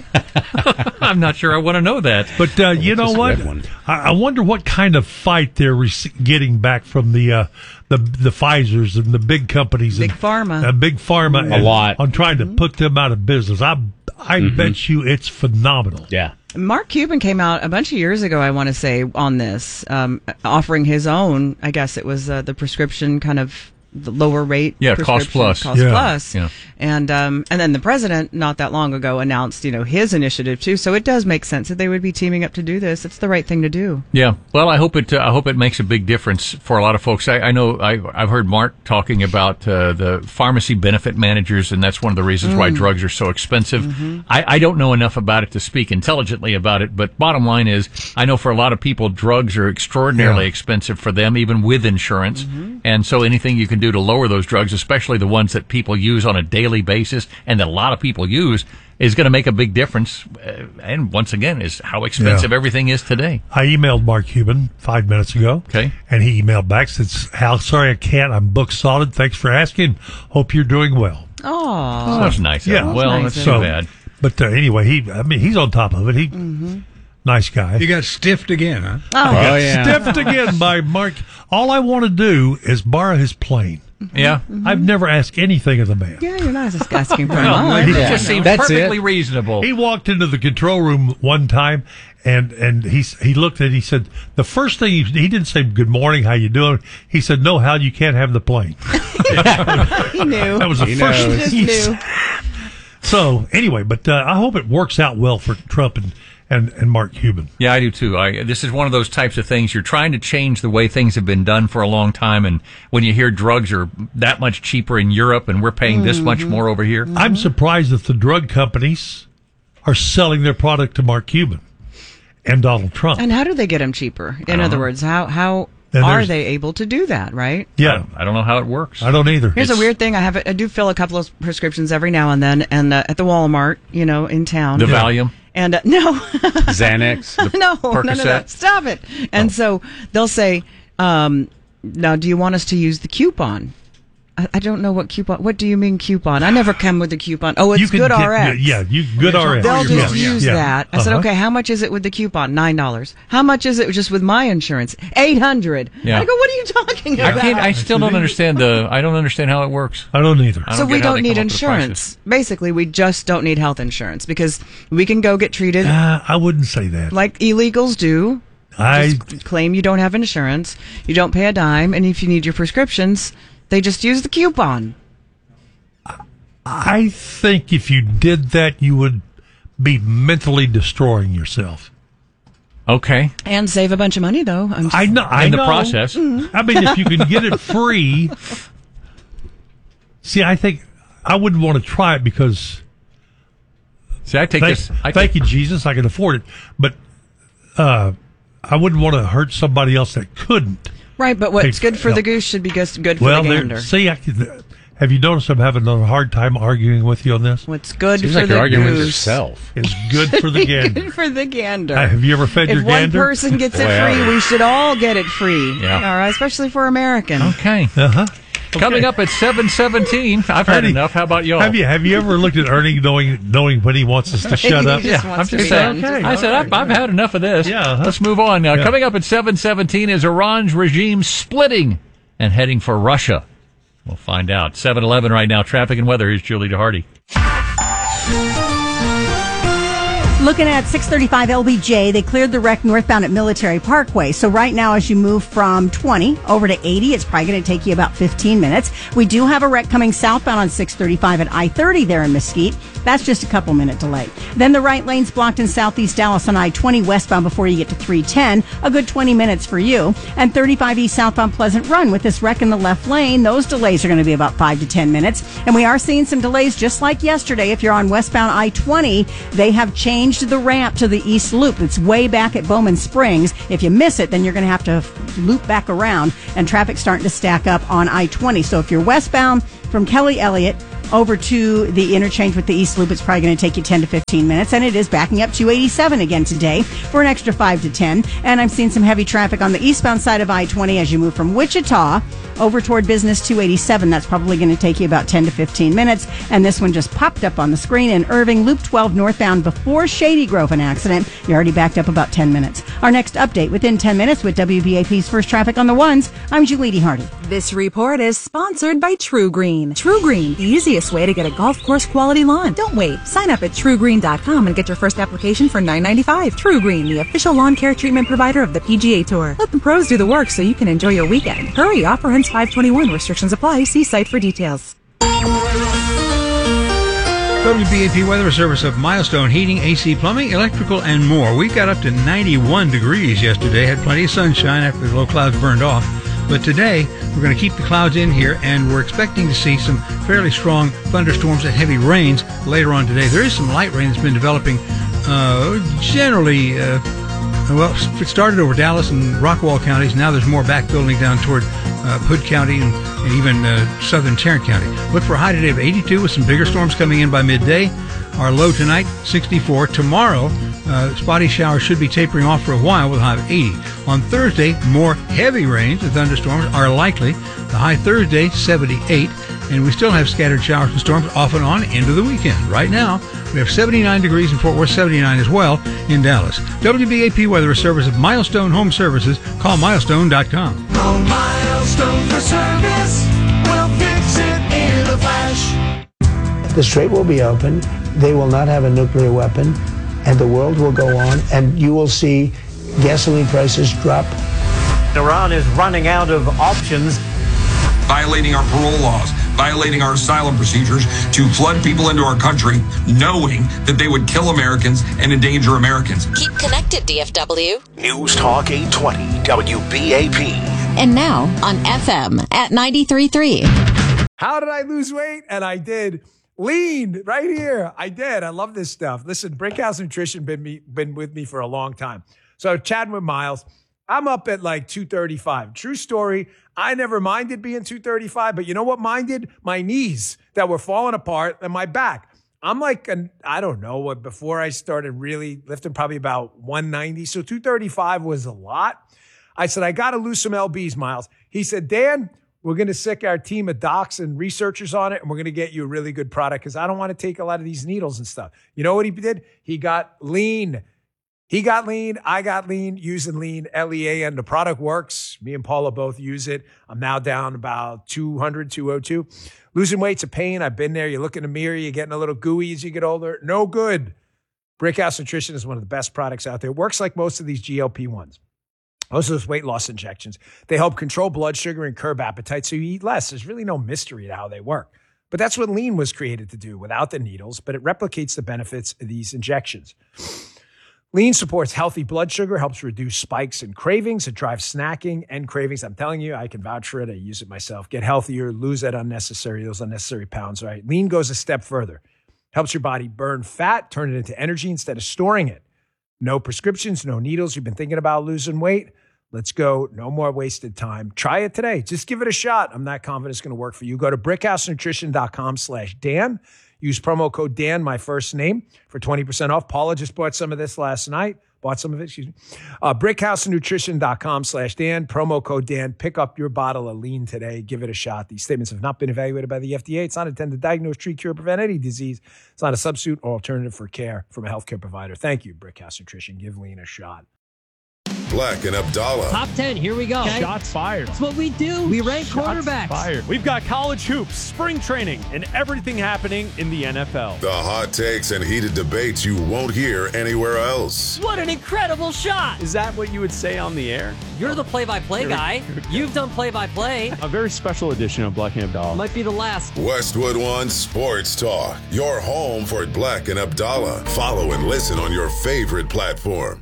I'm not sure I want to know that. But you know what? I wonder what kind of fight they're getting back from the Pfizers and the big companies, Big Pharma, Big Pharma, a lot on trying to put them out of business. I bet you it's phenomenal. Yeah. Mark Cuban came out a bunch of years ago, I want to say, on this, offering his own, I guess it was the prescription kind of the lower rate. Yeah, Cost Plus. Cost Plus. Yeah. And then the president, not that long ago, announced, his initiative too. So it does make sense that they would be teaming up to do this. It's the right thing to do. Yeah. Well, I hope it makes a big difference for a lot of folks. I know I've heard Mark talking about the pharmacy benefit managers, and that's one of the reasons why drugs are so expensive. Mm-hmm. I don't know enough about it to speak intelligently about it, but bottom line is, I know for a lot of people, drugs are extraordinarily expensive for them, even with insurance. Mm-hmm. And so anything you can do to lower those drugs, especially the ones that people use on a daily basis and that a lot of people use, is going to make a big difference. And once again, is how expensive everything is today. I emailed Mark Cuban 5 minutes ago. Okay. And he emailed back, says, Hal, sorry I can't. I'm booked solid. Thanks for asking. Hope you're doing well. Oh, that's nice. Yeah. Well, that's too bad. But anyway, he's on top of it. Nice guy. You got stiffed again, huh? Oh yeah. Stiffed again by Mark. All I want to do is borrow his plane. Yeah. I've never asked anything of the man. Yeah, you're not just asking for much. He just seems perfectly reasonable. He walked into the control room one time, and he looked at it, he said, the first thing he didn't say, good morning, how you doing? He said, no, Hal, you can't have the plane. He knew. That was the first thing he knew. So, anyway, but I hope it works out well for Trump and Mark Cuban. Yeah, I do too. This is one of those types of things. You're trying to change the way things have been done for a long time, and when you hear drugs are that much cheaper in Europe and we're paying this much more over here. I'm surprised that the drug companies are selling their product to Mark Cuban and Donald Trump. And how do they get them cheaper? In other words, how are they able to do that, right? Yeah. I don't know how it works. I don't either. Here's a weird thing. I do fill a couple of prescriptions every now and then, and at the Walmart, in town. The Valium? And no. Xanax? No. Stop it. And so they'll say, now, do you want us to use the coupon? I don't know what coupon. What do you mean coupon? I never come with a coupon. Oh, it's Good RX. Yeah, Good RX. They'll just use that. I said, okay, how much is it with the coupon? $9. How much is it just with my insurance? $800. Yeah. I go, what are you talking about? I still don't understand I don't understand how it works. I don't either. So we don't need insurance. Basically, we just don't need health insurance because we can go get treated. I wouldn't say that. Like illegals do. Just claim you don't have insurance. You don't pay a dime, and if you need your prescriptions, they just use the coupon. I think if you did that, you would be mentally destroying yourself. Okay. And save a bunch of money, though. I know. In the process. I mean, if you can get it free. See, I think I wouldn't want to try it because. See, thank you, Jesus. I can afford it. But I wouldn't want to hurt somebody else that couldn't. Right, but what's good for the goose should be good for the gander. See, have you noticed I'm having a hard time arguing with you on this? What's good Seems for like the you're arguing goose with yourself. Is good for the gander. Good for the gander. Have you ever fed your gander? If one person gets it free, we should all get it free. Yeah. All right, especially for American. Okay. Uh-huh. Coming up at 7:17. I've had enough. How about y'all? Have you ever looked at Ernie knowing when he wants us to shut up? Yeah, I'm just saying. Okay, I said I've had enough of this. Yeah, let's move on. Coming up at 7:17 is Iran's regime splitting and heading for Russia. We'll find out. 7:11 right now. Traffic and weather. Here's Julie DeHardy. Looking at 635 LBJ, they cleared the wreck northbound at Military Parkway. So right now, as you move from 20 over to 80, it's probably going to take you about 15 minutes. We do have a wreck coming southbound on 635 at I-30 there in Mesquite. That's just a couple minute delay. Then the right lane's blocked in southeast Dallas on I-20 westbound before you get to 310. A good 20 minutes for you. And 35 east southbound Pleasant Run with this wreck in the left lane. Those delays are going to be about 5 to 10 minutes. And we are seeing some delays just like yesterday. If you're on westbound I-20, they have changed the ramp to the east loop. It's way back at Bowman Springs. If you miss it, then you're going to have to loop back around, and traffic's starting to stack up on I-20. So if you're westbound from Kelly Elliott over to the interchange with the East Loop, it's probably going to take you 10 to 15 minutes, and it is backing up 287 again today for an extra 5 to 10. And I'm seeing some heavy traffic on the eastbound side of I-20 as you move from Wichita over toward Business 287. That's probably going to take you about 10 to 15 minutes. And this one just popped up on the screen in Irving, Loop 12 northbound before Shady Grove, an accident. You're already backed up about 10 minutes. Our next update within 10 minutes with WBAP's First Traffic on the Ones. I'm Julie DeHardy. This report is sponsored by True Green. True Green, the easiest way to get a golf course quality lawn. Don't wait. Sign up at truegreen.com and get your first application for $9.95. True Green, the official lawn care treatment provider of the PGA Tour. Let the pros do the work so you can enjoy your weekend. Hurry, offer ends 5/21. Restrictions apply. See site for details. WBAP Weather Service of Milestone Heating, AC Plumbing, Electrical, and more. We got up to 91 degrees yesterday. Had plenty of sunshine after the low clouds burned off. But today, we're going to keep the clouds in here, and we're expecting to see some fairly strong thunderstorms and heavy rains later on today. There is some light rain that's been developing generally. Well, it started over Dallas and Rockwall counties. Now there's more backbuilding down toward Hood County and even southern Tarrant County. Look for a high today of 82 with some bigger storms coming in by midday. Our low tonight, 64. Tomorrow, spotty showers should be tapering off for a while with a high of 80. On Thursday, more heavy rains and thunderstorms are likely. The high Thursday, 78. And we still have scattered showers and storms off and on into the weekend. Right now, we have 79 degrees in Fort Worth, 79 as well in Dallas. WBAP Weather, a service of Milestone Home Services. Call milestone.com. Call Milestone for service. We'll fix it in a flash. The strait will be open. They will not have a nuclear weapon, and the world will go on, and you will see gasoline prices drop. Iran is running out of options. Violating our parole laws, violating our asylum procedures to flood people into our country, knowing that they would kill Americans and endanger Americans. Keep connected, DFW. News Talk 820 WBAP. And now on FM at 93.3. How did I lose weight? And I did. Lean right here. I did. I love this stuff. Listen, Brickhouse Nutrition been with me for a long time. So chatting with Miles, I'm up at like 235. True story. I never minded being 235, but you know what minded? My knees that were falling apart and my back. I'm like, I don't know what, before I started really lifting, probably about 190. So 235 was a lot. I said, I got to lose some LBs, Miles. He said, Dan, we're going to sick our team of docs and researchers on it, and we're going to get you a really good product because I don't want to take a lot of these needles and stuff. You know what he did? He got lean. He got lean. I got lean using lean, LEAN. The product works. Me and Paula both use it. I'm now down about 200, 202. Losing weight's a pain. I've been there. You look in the mirror. You're getting a little gooey as you get older. No good. Brickhouse Nutrition is one of the best products out there. It works like most of these GLP-1s. Most of those weight loss injections. They help control blood sugar and curb appetite so you eat less. There's really no mystery to how they work. But that's what lean was created to do without the needles, but it replicates the benefits of these injections. Lean supports healthy blood sugar, helps reduce spikes and cravings. It drives snacking and cravings. I'm telling you, I can vouch for it. I use it myself. Get healthier, lose those unnecessary pounds, right? Lean goes a step further. Helps your body burn fat, turn it into energy instead of storing it. No prescriptions, no needles. You've been thinking about losing weight? Let's go. No more wasted time. Try it today. Just give it a shot. I'm not confident it's going to work for you. Go to brickhousenutrition.com/Dan. Use promo code Dan, my first name, for 20% off. Paula just bought some of this last night. Bought some of it, excuse me. BrickhouseNutrition.com/Dan, promo code Dan. Pick up your bottle of lean today. Give it a shot. These statements have not been evaluated by the FDA. It's not intended to diagnose, treat, cure, prevent any disease. It's not a substitute or alternative for care from a healthcare provider. Thank you, Brickhouse Nutrition. Give lean a shot. Black and Abdallah. Top 10, here we go. Okay. Shots fired. That's what we do. We rank quarterbacks. Fired. We've got college hoops, spring training, and everything happening in the NFL. The hot takes and heated debates you won't hear anywhere else. What an incredible shot. Is that what you would say on the air? You're the play-by-play guy. You've done play-by-play. A very special edition of Black and Abdallah. Might be the last. Westwood One Sports Talk. Your home for Black and Abdallah. Follow and listen on your favorite platform.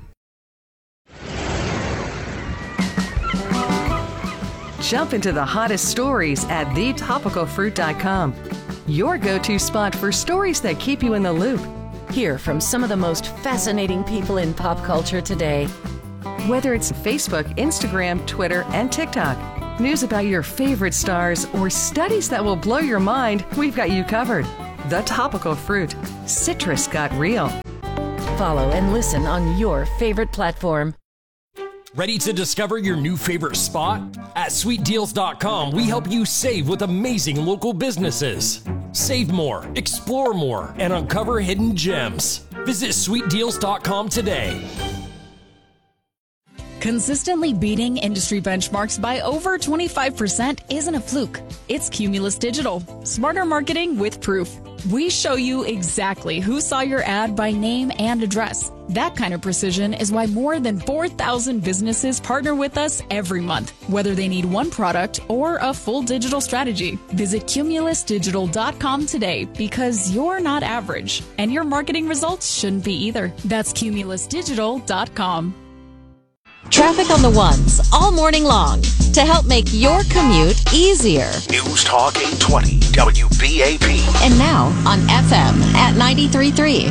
Jump into the hottest stories at thetopicalfruit.com. Your go-to spot for stories that keep you in the loop. Hear from some of the most fascinating people in pop culture today. Whether it's Facebook, Instagram, Twitter, and TikTok, news about your favorite stars, or studies that will blow your mind, we've got you covered. The Topical Fruit. Citrus got real. Follow and listen on your favorite platform. Ready to discover your new favorite spot? At sweetdeals.com, we help you save with amazing local businesses. Save more, explore more, and uncover hidden gems. Visit sweetdeals.com today. Consistently beating industry benchmarks by over 25% isn't a fluke. It's Cumulus Digital. Smarter marketing with proof. We show you exactly who saw your ad by name and address. That kind of precision is why more than 4,000 businesses partner with us every month, whether they need one product or a full digital strategy. Visit cumulusdigital.com today because you're not average, and your marketing results shouldn't be either. That's cumulusdigital.com. Traffic on the ones all morning long to help make your commute easier. News Talk 820 WBAP. And now on FM at 93.3.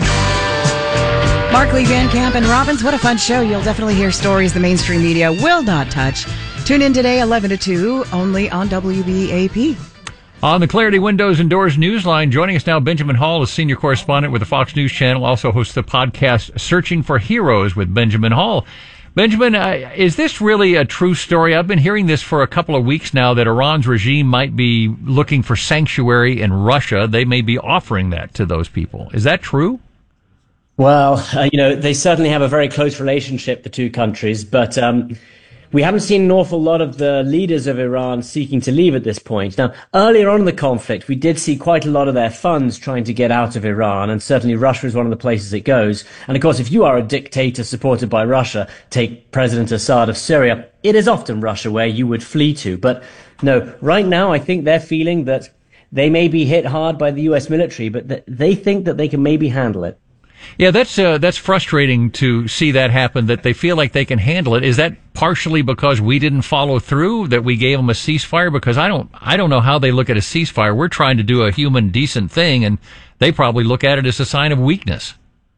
Markley, Van Camp, and Robbins, what a fun show. You'll definitely hear stories the mainstream media will not touch. Tune in today, 11 to 2, only on WBAP. On the Clarity Windows and Doors Newsline, joining us now, Benjamin Hall, a senior correspondent with the Fox News Channel, also hosts the podcast Searching for Heroes with Benjamin Hall. Benjamin, is this really a true story? I've been hearing this for a couple of weeks now, that Iran's regime might be looking for sanctuary in Russia. They may be offering that to those people. Is that true? Well, they certainly have a very close relationship, the two countries, but we haven't seen an awful lot of the leaders of Iran seeking to leave at this point. Now, earlier on in the conflict, we did see quite a lot of their funds trying to get out of Iran, and certainly Russia is one of the places it goes. And of course, if you are a dictator supported by Russia, take President Assad of Syria, it is often Russia where you would flee to. But no, right now, I think they're feeling that they may be hit hard by the U.S. military, but they think that they can maybe handle it. Yeah, that's frustrating to see that happen, that they feel like they can handle it. Is that partially because we didn't follow through, that we gave them a ceasefire? Because I don't know how they look at a ceasefire. We're trying to do a human, decent thing, and they probably look at it as a sign of weakness.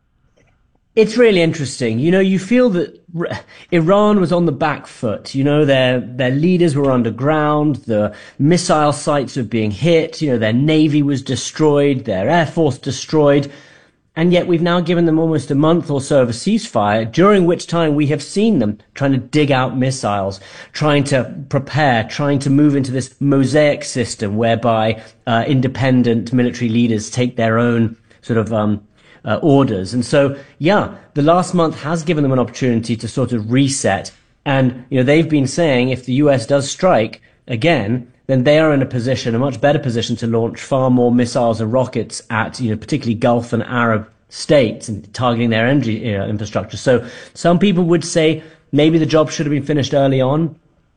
It's really interesting. You feel that Iran was on the back foot. Their leaders were underground. The missile sites were being hit. Their navy was destroyed. Their air force destroyed. And yet we've now given them almost a month or so of a ceasefire, during which time we have seen them trying to dig out missiles, trying to prepare, trying to move into this mosaic system whereby independent military leaders take their own sort of orders. And so, yeah, the last month has given them an opportunity to sort of reset. And, they've been saying if the US does strike again, then they are in a much better position to launch far more missiles and rockets at, particularly Gulf and Arab states, and targeting their energy infrastructure. So some people would say maybe the job should have been finished early on.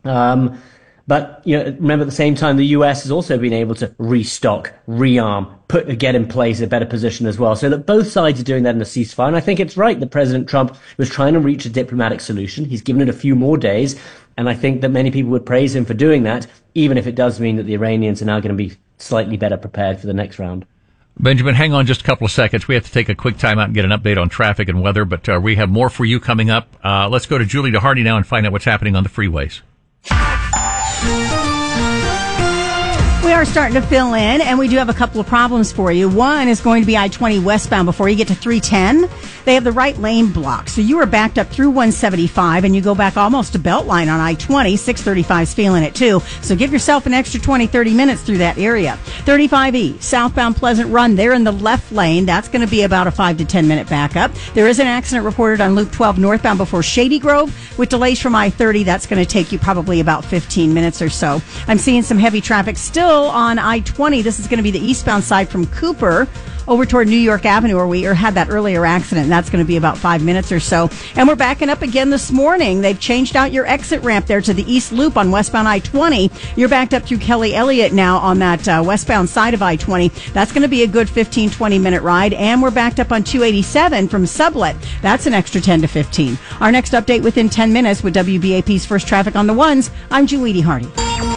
But remember, at the same time, the US has also been able to restock, rearm, get in place a better position as well. So that both sides are doing that in a ceasefire. And I think it's right that President Trump was trying to reach a diplomatic solution. He's given it a few more days. And I think that many people would praise him for doing that, even if it does mean that the Iranians are now going to be slightly better prepared for the next round. Benjamin, hang on just a couple of seconds. We have to take a quick time out and get an update on traffic and weather, but we have more for you coming up. Let's go to Julie DeHardy now and find out what's happening on the freeways. We are starting to fill in, and we do have a couple of problems for you. One is going to be I-20 westbound before you get to 310. They have the right lane blocked, so you are backed up through 175, and you go back almost to Beltline on I-20. 635 is feeling it too, so give yourself an extra 20-30 minutes through that area. 35E, southbound Pleasant Run, they're in the left lane. That's going to be about a 5 to 10 minute backup. There is an accident reported on Loop 12 northbound before Shady Grove with delays from I-30. That's going to take you probably about 15 minutes or so. I'm seeing some heavy traffic still on I-20. This is going to be the eastbound side from Cooper over toward New York Avenue, where we had that earlier accident. That's going to be about 5 minutes or so. And we're backing up again this morning. They've changed out your exit ramp there to the East Loop on westbound I-20. You're backed up through Kelly Elliott now on that westbound side of I-20. That's going to be a good 15, 20-minute ride. And we're backed up on 287 from Sublet. That's an extra 10 to 15. Our next update within 10 minutes with WBAP's First Traffic on the Ones. I'm Julie Hardy.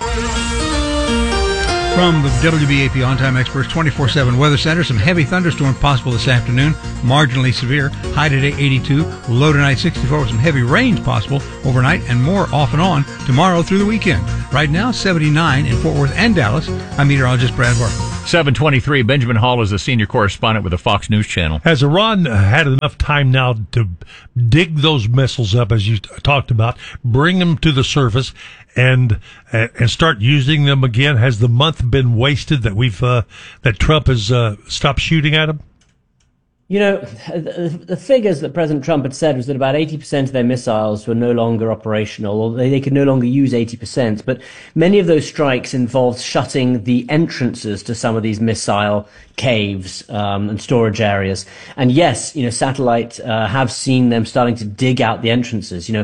From the WBAP On-Time Experts 24/7 Weather Center, some heavy thunderstorm possible this afternoon, marginally severe. High today 82, low tonight 64 with some heavy rains possible overnight and more off and on tomorrow through the weekend. Right now 79 in Fort Worth and Dallas. I'm meteorologist Brad Barton. 7:23. Benjamin Hall is the senior correspondent with the Fox News Channel. Has Iran had enough time now to dig those missiles up, as you talked about, bring them to the surface, and start using them again? Has the month been wasted that Trump has stopped shooting at them? You know, the figures that President Trump had said was that about 80% of their missiles were no longer operational, or they could no longer use 80%. But many of those strikes involved shutting the entrances to some of these missile caves and storage areas. And yes, satellite have seen them starting to dig out the entrances.